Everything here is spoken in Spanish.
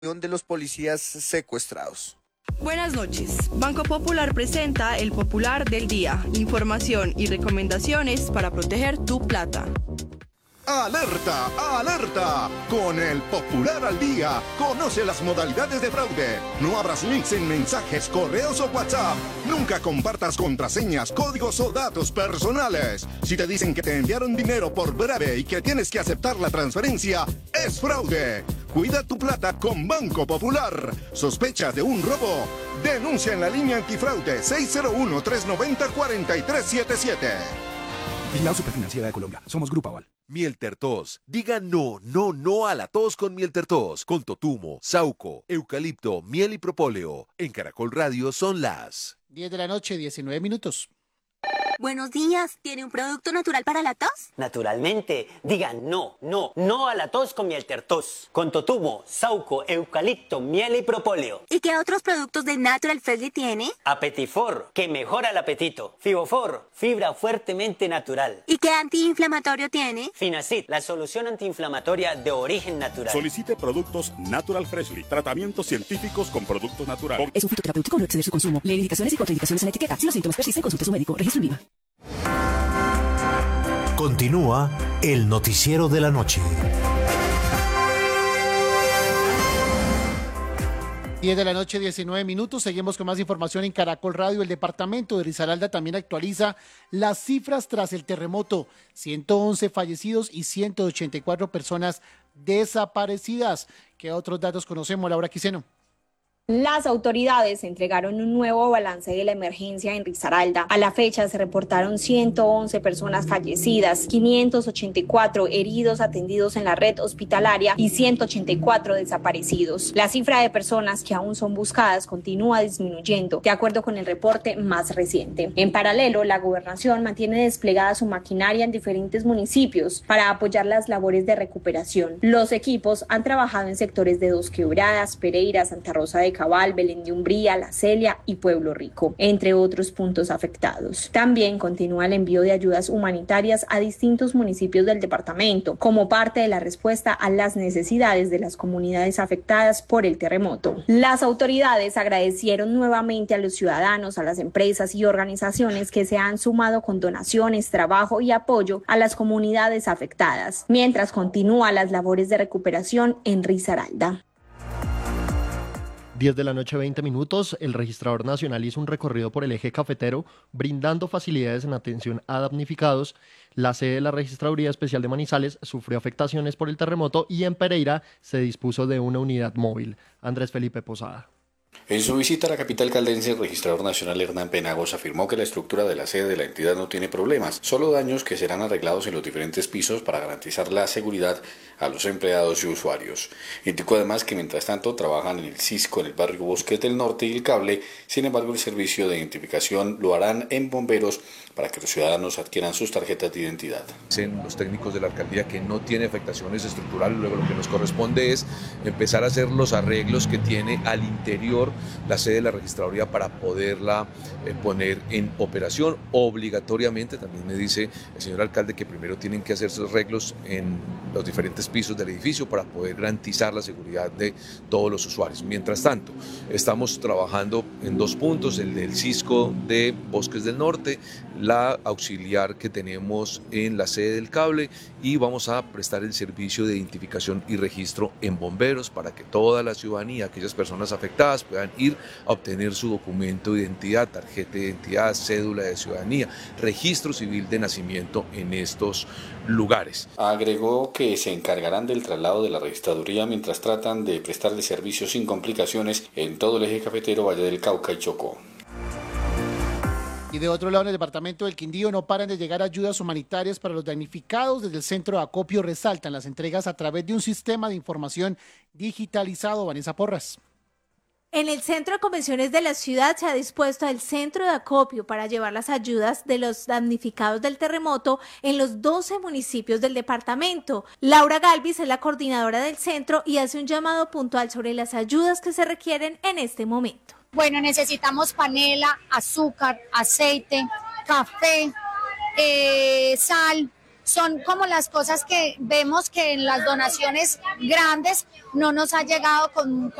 de los policías secuestrados. Buenas noches. Banco Popular presenta el Popular del Día. Información y recomendaciones para proteger tu plata. ¡Alerta! ¡Alerta! Con el Popular al Día, conoce las modalidades de fraude. No abras links en mensajes, correos o WhatsApp. Nunca compartas contraseñas, códigos o datos personales. Si te dicen que te enviaron dinero por breve y que tienes que aceptar la transferencia, es fraude. Cuida tu plata con Banco Popular. ¿Sospechas de un robo? Denuncia en la línea antifraude 601-390-4377. Vigilado Superfinanciera de Colombia. Somos Grupo Aval. Mieltertos. Diga no, no, no a la tos con Mieltertos. Con totumo, sauco, eucalipto, miel y propóleo. En Caracol Radio son las 10 de la noche, 19 minutos. Buenos días, ¿tiene un producto natural para la tos? Naturalmente, digan no, no, no a la tos con Mieltertos. Con totumo, sauco, eucalipto, miel y propóleo. ¿Y qué otros productos de Natural Freshly tiene? Apetifor, que mejora el apetito. Fibofor, fibra fuertemente natural. ¿Y qué antiinflamatorio tiene? Finacid, la solución antiinflamatoria de origen natural. Solicite productos Natural Freshly, tratamientos científicos con productos naturales. Es un fitoterapéutico, no exceder su consumo. Lee indicaciones y contraindicaciones en la etiqueta. Si los síntomas persisten, consulte a su médico. Registro INVIMA. Continúa el noticiero de la noche. 10 de la noche, 19 minutos. Seguimos con más información en Caracol Radio. El departamento de Risaralda también actualiza las cifras tras el terremoto. 111 fallecidos y 184 personas desaparecidas. ¿Qué otros datos conocemos, Laura Quiseno? Las autoridades entregaron un nuevo balance de la emergencia en Risaralda. A la fecha se reportaron 111 personas fallecidas, 584 heridos atendidos en la red hospitalaria y 184 desaparecidos. La cifra de personas que aún son buscadas continúa disminuyendo, de acuerdo con el reporte más reciente. En paralelo, la gobernación mantiene desplegada su maquinaria en diferentes municipios para apoyar las labores de recuperación. Los equipos han trabajado en sectores de Dos Quebradas, Pereira, Santa Rosa de Cabal, Belén de Umbría, La Celia y Pueblo Rico, entre otros puntos afectados. También continúa el envío de ayudas humanitarias a distintos municipios del departamento, como parte de la respuesta a las necesidades de las comunidades afectadas por el terremoto. Las autoridades agradecieron nuevamente a los ciudadanos, a las empresas y organizaciones que se han sumado con donaciones, trabajo y apoyo a las comunidades afectadas, mientras continúan las labores de recuperación en Risaralda. 10 de la noche, 20 minutos, el registrador nacional hizo un recorrido por el eje cafetero, brindando facilidades en atención a damnificados. La sede de la Registraduría Especial de Manizales sufrió afectaciones por el terremoto y en Pereira se dispuso de una unidad móvil. Andrés Felipe Posada. En su visita a la capital caldense, el registrador nacional Hernán Penagos afirmó que la estructura de la sede de la entidad no tiene problemas, solo daños que serán arreglados en los diferentes pisos para garantizar la seguridad a los empleados y usuarios. Indicó además que mientras tanto trabajan en el Cisco en el barrio Bosque del Norte y el Cable, sin embargo el servicio de identificación lo harán en Bomberos para que los ciudadanos adquieran sus tarjetas de identidad. Dicen los técnicos de la alcaldía que no tiene afectaciones estructurales, luego lo que nos corresponde es empezar a hacer los arreglos que tiene al interior la sede de la registraduría para poderla poner en operación obligatoriamente. También me dice el señor alcalde que primero tienen que hacerse arreglos en los diferentes pisos del edificio para poder garantizar la seguridad de todos los usuarios. Mientras tanto, estamos trabajando en dos puntos, el del Cisco de Bosques del Norte, la auxiliar que tenemos en la sede del Cable, y vamos a prestar el servicio de identificación y registro en Bomberos para que toda la ciudadanía, aquellas personas afectadas, puedan ir a obtener su documento de identidad, tarjeta de identidad, cédula de ciudadanía, registro civil de nacimiento en estos lugares. Agregó que se encargarán del traslado de la registraduría mientras tratan de prestarle servicios sin complicaciones en todo el eje cafetero, Valle del Cauca y Chocó. Y de otro lado, en el departamento del Quindío no paran de llegar ayudas humanitarias para los damnificados. Desde el centro de acopio resaltan las entregas a través de un sistema de información digitalizado. Vanessa Porras. En el centro de convenciones de la ciudad se ha dispuesto el centro de acopio para llevar las ayudas de los damnificados del terremoto en los 12 municipios del departamento. Laura Galvis es la coordinadora del centro y hace un llamado puntual sobre las ayudas que se requieren en este momento. Bueno, necesitamos panela, azúcar, aceite, café, sal. son como las cosas que vemos que en las donaciones grandes no nos ha llegado con